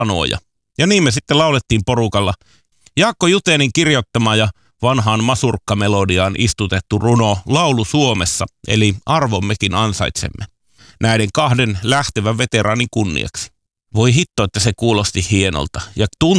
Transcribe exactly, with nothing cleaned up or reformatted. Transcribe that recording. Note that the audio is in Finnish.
sanoja. Ja niin me sitten laulettiin porukalla. Jaakko Jutenin kirjoittama ja vanhaan masurkkamelodiaan istutettu runo Laulu Suomessa, eli Arvommekin ansaitsemme. Näiden kahden lähtevän veteraanin kunniaksi. Voi hitto, että se kuulosti hienolta ja tuntui